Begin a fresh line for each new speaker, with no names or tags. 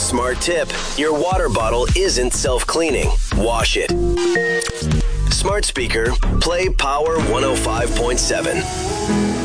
Smart tip. Your water bottle isn't self-cleaning. Wash it. Smart speaker. Play Power 105.7.